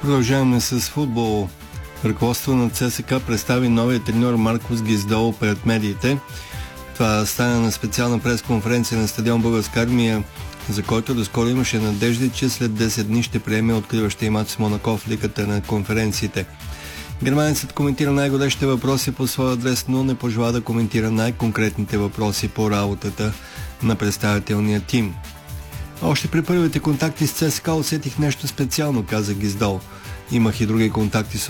Продължаваме с футбол. Ръководство на ЦСКА представи новия треньор Маркос Гиздол пред медиите. Това стана на специална пресконференция на стадион Българска армия, за който доскоро имаше надежди, че след 10 дни ще приеме откриващия мач с Монако в лигата на конференциите. Германецът коментира най-горещите въпроси по своя адрес, но не пожела да коментира най-конкретните въпроси по работата на представителния тим. Още при първите контакти с ЦСКА усетих нещо специално, каза Гиздол. Имах и други контакти с